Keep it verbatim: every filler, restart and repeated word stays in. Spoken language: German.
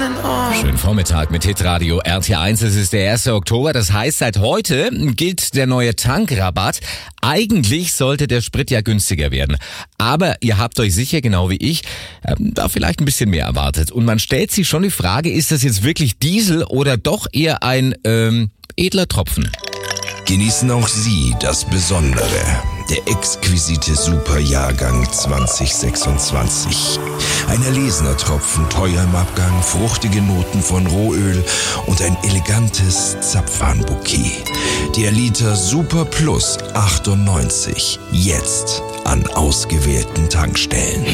deinen Ohren. Schönen Vormittag mit Hitradio R T eins. Es ist der erste Oktober. Das heißt, seit heute gilt der neue Tankrabatt. Eigentlich sollte der Sprit ja günstiger werden. Aber ihr habt euch sicher, genau wie ich, ähm, da vielleicht ein bisschen mehr erwartet. Und man stellt sich schon die Frage, ist das jetzt wirklich Diesel oder doch eher ein ähm, edler Tropfen? Genießen auch Sie das Besondere. Der exquisite Superjahrgang zwanzig sechsundzwanzig. Ein erlesener Tropfen, teuer im Abgang, fruchtige Noten von Rohöl und ein elegantes Zapfanbouquet. Der Liter Super Plus achtundneunzig. Jetzt an ausgewählten Tankstellen.